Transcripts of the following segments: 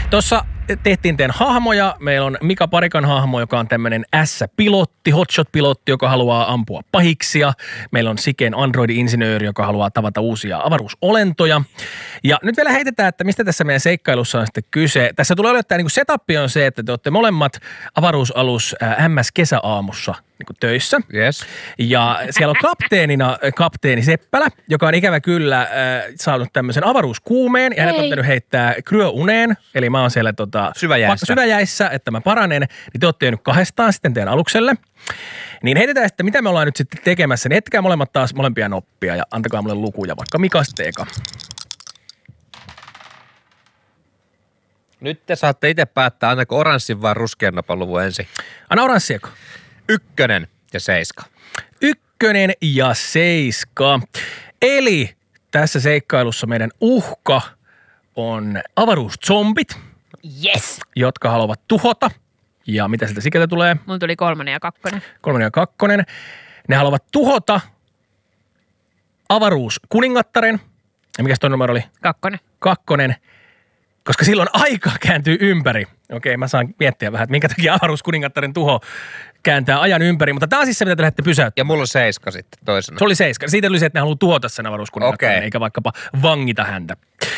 Tuossa tehtiin teidän hahmoja. Meillä on Mika Parikan hahmo, joka on tämmöinen S-pilotti, hotshot-pilotti, joka haluaa ampua pahiksia. Meillä on Siken androidi-insinööri, joka haluaa tavata uusia avaruusolentoja. Ja nyt vielä heitetään, että mistä tässä meidän seikkailussa on sitten kyse. Tässä tulee olemaan, niin setup on se, että te olette molemmat avaruusalus MS-kesäaamussa niin töissä. Yes. Ja siellä on kapteenina kapteeni Seppälä, joka on ikävä kyllä saanut tämmöisen avaruuskuumeen. Ja hänet on pitänyt heittää kryöuneen. Eli mä oon siellä syväjäissä, että mä paranen. Niin te ootte jäänyt kahdestaan sitten teidän alukselle. Niin heitetään, että mitä me ollaan nyt sitten tekemässä. Niin heittäkää molemmat taas molempia noppia ja antakaa mulle lukuja, vaikka Mikasta eka. Nyt te saatte itse päättää, annako oranssin vai ruskean napan luvun ensin. Anna oranssi eka. 1 ja 7. 1 ja 7. Eli tässä seikkailussa meidän uhka on avaruuszombit. Yes! Jotka haluavat tuhota. Ja mitä sieltä Sikeltä tulee? Mun tuli 3 ja 2. 3 ja 2. Ne haluavat tuhota avaruuskuningattaren. Ja mikäs toi numero oli? 2. 2. Koska silloin aika kääntyy ympäri. Okei, mä saan miettiä vähän, että minkä takia avaruuskuningattaren tuho kääntää ajan ympäri. Mutta tää on siis se, mitä te lähdette pysäyttämään. Ja mulla on 7 sitten toisena. Se oli 7. Siitä tuli se, että ne haluaa tuhota sen avaruuskuningattaren, eikä vaikkapa vangita häntä.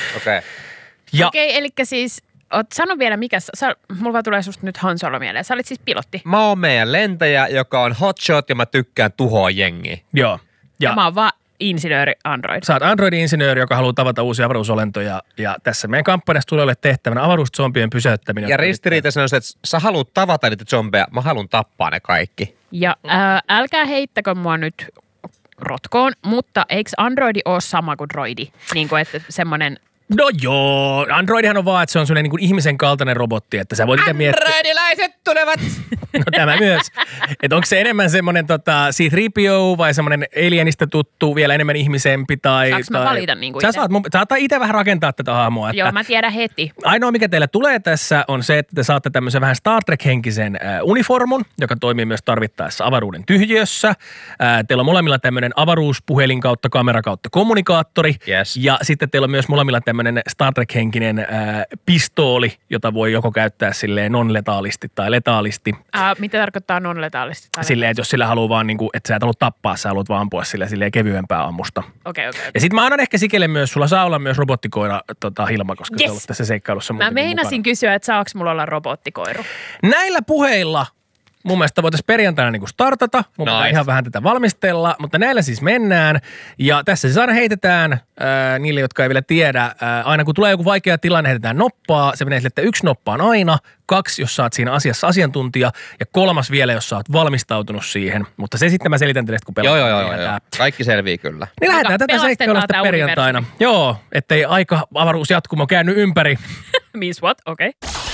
Okei, eli siis... Sano vielä, mulla vaan tulee susta nyt Han Solo mieleen. Sä olit siis pilotti. Mä oon meidän lentäjä, joka on hotshot ja mä tykkään tuhoa jengiä. Joo. Ja mä oon vaan insinööri Android. Sä oot Android-insinööri, joka haluaa tavata uusia avaruusolentoja. Ja tässä meidän kampanjassa tulee olemaan tehtävänä avaruuszombien pysäyttäminen. Ja ristiriitaisena on se, että sä haluat tavata niitä zombeja, mä haluan tappaa ne kaikki. Ja älkää heittäkö mua nyt rotkoon, mutta eikö Androidi ole sama kuin droidi? Niin kuin, että semmoinen... No joo, Androidihan on vaan, että se on sellainen niin kuin ihmisen kaltainen robotti, että sä voit itse miettiä. Androidilaiset tulevat! No tämä myös. Että onko se enemmän semmoinen C-3PO vai semmoinen alienista tuttu, vielä enemmän ihmisempi tai... Saanko mä valita niin kuin itse? Saattaa itse vähän rakentaa tätä hahmoa. Että joo, mä tiedän heti. Ainoa, mikä teille tulee tässä, on se, että te saatte tämmöisen vähän Star Trek-henkisen uniformun, joka toimii myös tarvittaessa avaruuden tyhjiössä. Teillä on molemmilla tämmöinen avaruuspuhelin kautta kamera kautta kommunikaattori. Yes. Ja sitten teillä on myös molemmilla tämmöinen Star Trek-henkinen pistooli, jota voi joko käyttää silleen non-letaalisti tai letaalisti. Mitä tarkoittaa non-letaalisti? Silleen, että jos sillä haluaa vaan, niin kuin, että sä et halua tappaa, sä haluat vaan ampua silleen kevyempää ammusta. Okei. Ja sit mä annan ehkä Sikelle myös, sulla saa olla myös robottikoira Hilma, koska sä olet tässä seikkailussa mä meinasin kysyä, että saaks mulla olla robottikoiru. Näillä puheilla mun mielestä voitaisiin perjantaina niin kuin startata. Mun pitää ihan vähän tätä valmistella, mutta näillä siis mennään. Ja tässä siis aina heitetään niille, jotka ei vielä tiedä. Aina kun tulee joku vaikea tilanne, heitetään noppaa. Se menee sille, että 1 noppa on aina, 2, jos sä oot siinä asiassa asiantuntija, ja 3 vielä, jos sä oot valmistautunut siihen. Mutta se sitten mä selitän teille, kun pelataan. Joo. Kaikki selvii kyllä. Niin lähdetään tätä seikkailua sitten perjantaina. Joo, ettei aika avaruusjatkumo käänny ympäri. Means what? Okei.